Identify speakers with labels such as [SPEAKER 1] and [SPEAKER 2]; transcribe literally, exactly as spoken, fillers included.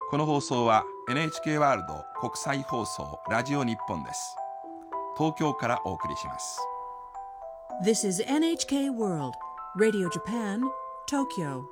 [SPEAKER 1] この放送は エヌエイチケー ワールド国際放送ラジオ日本です。東京からお送りします。
[SPEAKER 2] This is エヌエイチケー World Radio Japan, Tokyo.